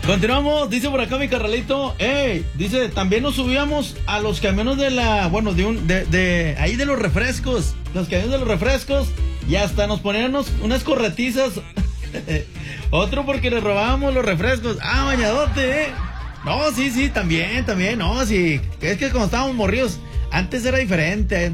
Continuamos, dice por acá mi carnalito, dice, también nos subíamos a los camiones de ahí de los refrescos, los camiones de los refrescos, y hasta nos ponían unas corretizas, otro porque le robábamos los refrescos, bañadote, no, sí, también, no, sí, es que cuando estábamos morridos, antes era diferente,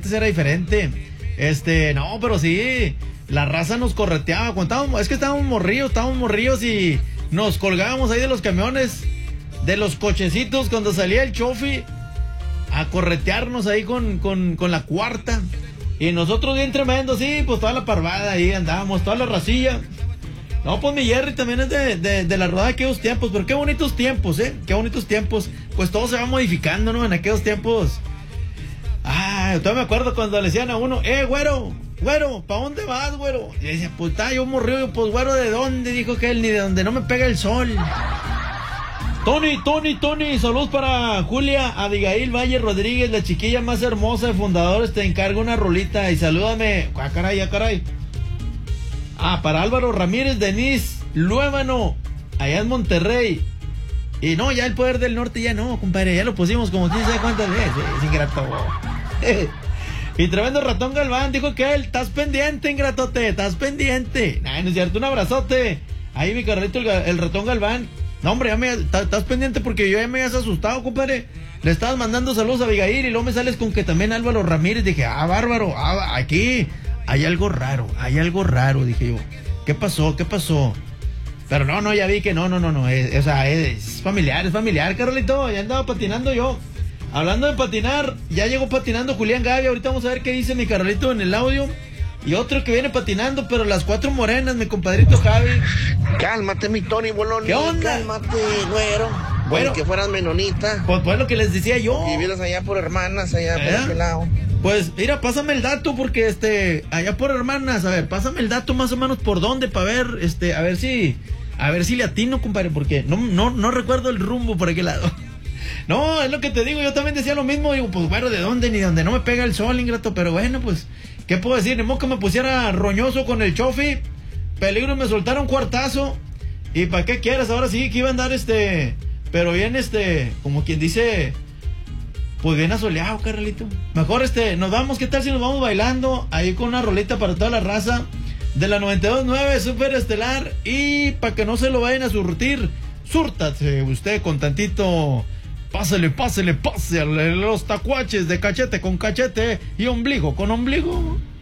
no, pero sí, la raza nos correteaba, es que estábamos morridos y nos colgábamos ahí de los camiones, de los cochecitos cuando salía el chofi a corretearnos ahí con la cuarta. Y nosotros bien tremendo, sí, pues toda la parvada ahí andábamos, toda la racilla. No, pues mi Jerry también es de la rodada de aquellos tiempos, pero qué bonitos tiempos, qué bonitos tiempos. Pues todo se va modificando, ¿no? En aquellos tiempos. Todavía me acuerdo cuando le decían a uno, güero, ¿pa' dónde vas, güero? Y decía, pues yo morrió, pues güero, ¿de dónde? Dijo que él, ni de donde no me pega el sol. Tony, saludos para Julia Abigail Valle Rodríguez, la chiquilla más hermosa de Fundadores, te encargo una rolita y salúdame. Caray. Para Álvaro Ramírez, Denise Luébano, allá en Monterrey. Y no, ya el Poder del Norte ya no, compadre, ya lo pusimos como quién sabe cuántas veces, es ingrato. Y tremendo Ratón Galván, dijo que él, estás pendiente, ingratote, estás pendiente. No es cierto, un abrazote. Ahí mi carnalito, el Ratón Galván. No, hombre, estás pendiente porque yo ya me habías asustado, compadre. Le estabas mandando saludos a Abigail y luego me sales con que también Álvaro Ramírez. Dije, bárbaro, aquí hay algo raro, dije yo. ¿Qué pasó? Pero no, ya vi que no. Es familiar, Carolito, ya andaba patinando yo. Hablando de patinar, ya llegó patinando Julián Gaby. Ahorita vamos a ver qué dice mi Carolito en el audio. Y otro que viene patinando, pero las 4 morenas, mi compadrito Javi. Cálmate, mi Tony Boloni. ¿Qué onda? Cálmate, güero. Bueno, que fueras menonita. Pues lo que les decía yo. Y vivieras allá por Hermanas, allá por aquel lado. Pues mira, pásame el dato porque allá por Hermanas, a ver, pásame el dato más o menos por dónde para ver, a ver si le atino, compadre, porque no recuerdo el rumbo por aquel lado. No, es lo que te digo, yo también decía lo mismo, digo, pues bueno, ¿de dónde? Ni donde no me pega el sol, ingrato, pero bueno, pues, ¿qué puedo decir? Ni modo que me pusiera roñoso con el chofi, peligro me soltaron un cuartazo, y ¿para qué quieras? Ahora sí que iba a andar pero bien como quien dice, pues bien asoleado, carnalito. Mejor nos vamos, ¿qué tal si nos vamos bailando ahí con una rolita para toda la raza de la 92.9 Super Estelar? Y para que no se lo vayan a surtir, súrtate usted con tantito. Pásele a los tacuaches de cachete con cachete y ombligo con ombligo.